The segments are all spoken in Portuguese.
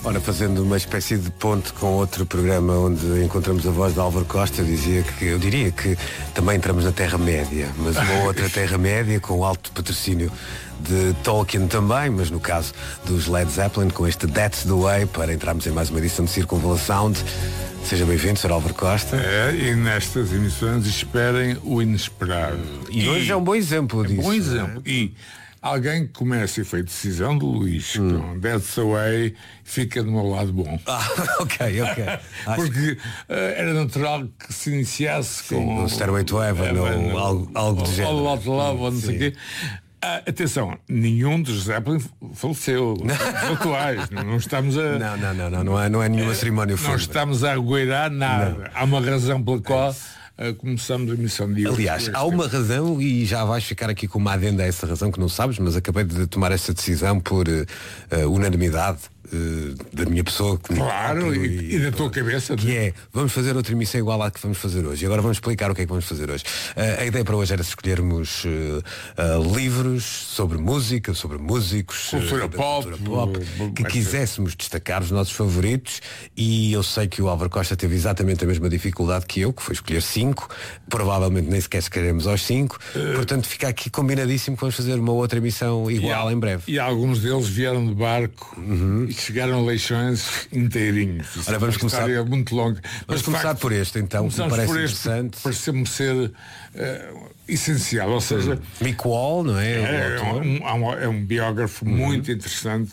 Ora, fazendo uma espécie de ponte com outro programa onde encontramos a voz de Álvaro Costa, eu diria que também entramos na Terra-média, mas uma outra Terra-média com alto patrocínio de Tolkien também, mas no caso dos Led Zeppelin, com este That's the Way, para entrarmos em mais uma edição de Circunvala Sound. Seja bem-vindo, Sr. Álvaro Costa. E nestas emissões esperem o inesperado. E hoje é um bom exemplo disso. Um bom exemplo. E alguém que começa e foi decisão do Luís, com That's the Way, fica do meu lado bom. Ok. Porque era natural que se iniciasse com o Stairway to Heaven, ou algo do género. All Out Love, ou não sei o quê. Atenção, nenhum dos Zeppelin faleceu. Os atuais. Não estamos a. Não é nenhuma cerimónia fúnebre. Não estamos a agoirar nada. Não. Há uma razão pela qual começamos a emissão de hoje. Aliás, há uma razão, e já vais ficar aqui com uma adenda a essa razão que não sabes, mas acabei de tomar essa decisão por unanimidade da minha pessoa. Claro, e da tua cabeça. Que é, vamos fazer outra emissão igual à que vamos fazer hoje. E agora vamos explicar o que é que vamos fazer hoje. A ideia para hoje era escolhermos livros sobre música, sobre músicos, cultura pop, que quiséssemos destacar os nossos favoritos, e eu sei que o Álvaro Costa teve exatamente a mesma dificuldade que eu, que foi escolher 5. Provavelmente nem sequer escolheremos aos 5. Portanto, fica aqui combinadíssimo que vamos fazer uma outra emissão igual em breve. E alguns deles vieram de barco e chegaram a Leixões inteirinhos. Ora, vamos começar. É muito longa. Vamos começar por este, então, que me parece interessante. Parece-me ser essencial, ou seja, Mick Wall, não é? É um biógrafo muito interessante.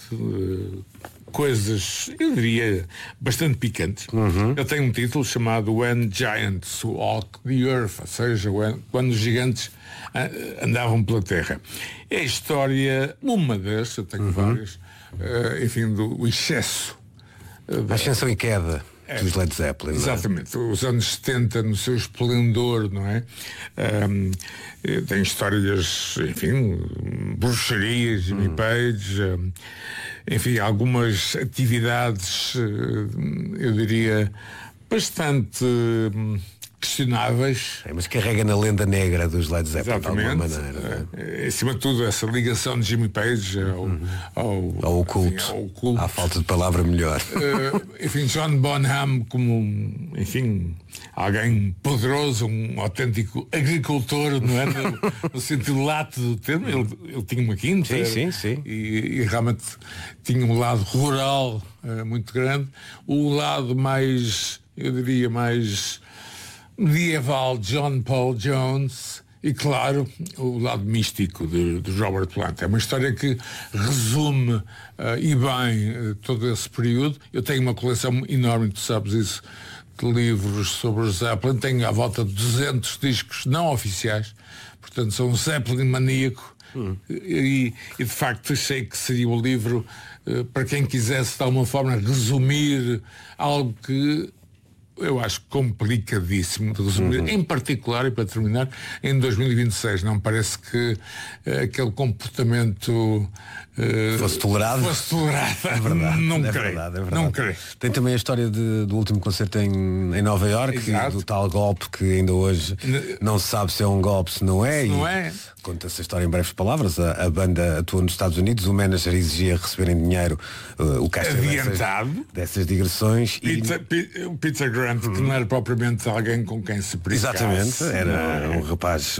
Coisas, eu diria, bastante picantes. Ele tem um título chamado When Giants Walk the Earth, ou seja, quando os gigantes andavam pela Terra. É a história, uma das, eu tenho várias, enfim, do excesso. A ascensão e queda dos Led Zeppelin. Exatamente, os anos 70 no seu esplendor, não é? Tem histórias, enfim, bruxarias, Jimmy Page, enfim, algumas atividades, eu diria, bastante questionáveis. Mas carrega na lenda negra dos Led Zeppelin. Exatamente. De alguma maneira. Acima de tudo, essa ligação de Jimmy Page ao oculto. À falta de palavra melhor. Enfim, John Bonham como, enfim, alguém poderoso, um autêntico agricultor, não é? No sentido lato do termo. Ele tinha uma quinta. Sim. E realmente tinha um lado rural muito grande. O lado mais, eu diria, mais medieval, John Paul Jones, e claro, o lado místico de Robert Plant. É uma história que resume e bem todo esse período. Eu tenho uma coleção enorme, tu sabes isso, de livros sobre os Zeppelin. Tenho à volta de 200 discos não oficiais, portanto sou um Zeppelin maníaco. E de facto achei que seria um livro para quem quisesse de alguma forma resumir algo que eu acho complicadíssimo de resumir, em particular, e para terminar, em 2026. Não parece que aquele comportamento fosse tolerado. É verdade. Não creio. Não creio. Tem também a história do último concerto em Nova Iorque, do tal golpe que ainda hoje não se sabe se é um golpe, se não é. Conta essa história em breves palavras. A banda atuou nos Estados Unidos, o manager exigia receberem dinheiro, o caixa dessas digressões. O Peter Grant, que não era propriamente alguém com quem se pericasse. Exatamente, era um rapaz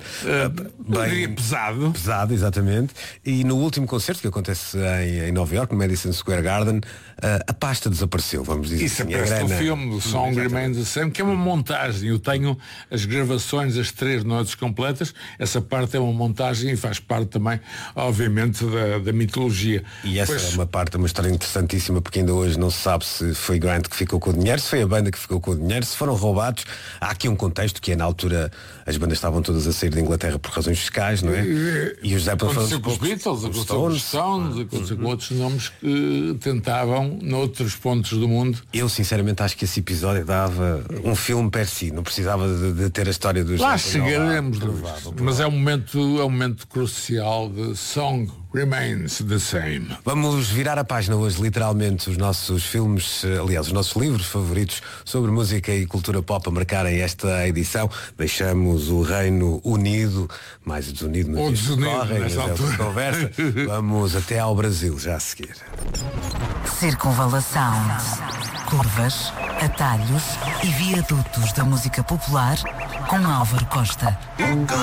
bem pesado. Pesado, exatamente. E no último concerto, que acontece em Nova Iorque, no Madison Square Garden, a pasta desapareceu, vamos dizer. Isso assim, aparece no filme do Song Remains the Same, que é uma montagem. Eu tenho as gravações, as 3 noites completas. Essa parte é uma montagem e faz parte também, obviamente, da mitologia. E essa é uma história interessantíssima, porque ainda hoje não se sabe se foi Grant que ficou com o dinheiro, se foi a banda que ficou com o dinheiro, se foram roubados. Há aqui um contexto que é, na altura, as bandas estavam todas a sair da Inglaterra por razões fiscais, não é? E os Zeppelin foram com os Beatles, aconteceu com os Stones, aconteceu com outros nomes que tentavam noutros pontos do mundo. Eu sinceramente acho que esse episódio dava um filme per si, não precisava de ter a história dos lá chegaremos, mas é um momento crucial de Song Remains the Same. Vamos virar a página hoje, literalmente, os nossos filmes, aliás, os nossos livros favoritos sobre música e cultura pop a marcarem esta edição. Deixamos o Reino Unido, mais desunido nos dias que correm, mas é outra conversa. Vamos até ao Brasil, já a seguir. Circunvalação. Curvas, atalhos e viadutos da música popular com Álvaro Costa.